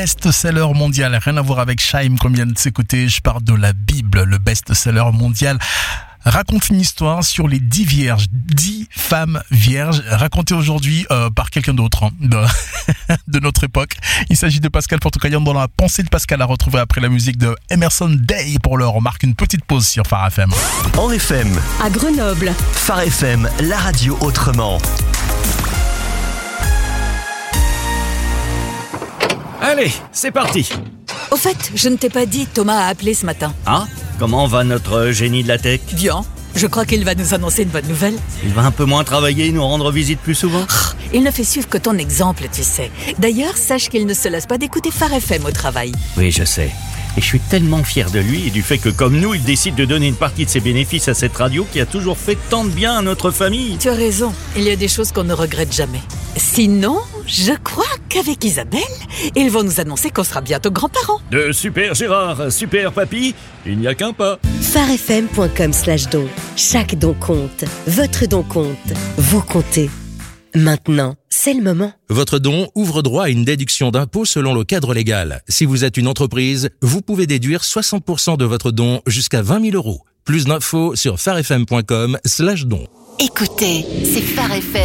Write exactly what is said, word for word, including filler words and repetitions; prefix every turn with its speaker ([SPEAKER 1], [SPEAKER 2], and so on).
[SPEAKER 1] best-seller mondial. Rien à voir avec Shaim qu'on vient de s'écouter. Je parle de la Bible, le best-seller mondial. Raconte une histoire sur les dix vierges, dix femmes vierges, racontées aujourd'hui euh, par quelqu'un d'autre hein, de, de notre époque. Il s'agit de Pascal Portocaillon dans la pensée de Pascal à retrouver après la musique de Emerson Day. Pour l'heure, on marque une petite pause sur Phare F M.
[SPEAKER 2] En F M,
[SPEAKER 3] à Grenoble,
[SPEAKER 2] Phare F M, la radio autrement.
[SPEAKER 4] Allez, c'est parti.
[SPEAKER 3] Au fait, je ne t'ai pas dit, Thomas a appelé ce matin.
[SPEAKER 4] Ah, comment va notre génie de la tech ?
[SPEAKER 3] Bien, je crois qu'il va nous annoncer une bonne nouvelle.
[SPEAKER 4] Il va un peu moins travailler et nous rendre visite plus souvent ?
[SPEAKER 3] Il ne fait suivre que ton exemple, tu sais. D'ailleurs, sache qu'il ne se lasse pas d'écouter Phare F M au travail.
[SPEAKER 4] Oui, je sais. Et je suis tellement fier de lui et du fait que, comme nous, il décide de donner une partie de ses bénéfices à cette radio qui a toujours fait tant de bien à notre famille.
[SPEAKER 3] Tu as raison, il y a des choses qu'on ne regrette jamais. Sinon, je crois qu'avec Isabelle, ils vont nous annoncer qu'on sera bientôt grands-parents.
[SPEAKER 4] De super Gérard, super papy, il n'y a qu'un pas.
[SPEAKER 5] pharefm point com slash don. Chaque don compte. Votre don compte. Vous comptez. Maintenant, c'est le moment.
[SPEAKER 6] Votre don ouvre droit à une déduction d'impôt selon le cadre légal. Si vous êtes une entreprise, vous pouvez déduire soixante pour cent de votre don jusqu'à vingt mille euros. Plus d'infos sur pharefm point com slash don.
[SPEAKER 5] Écoutez, c'est Phare F M.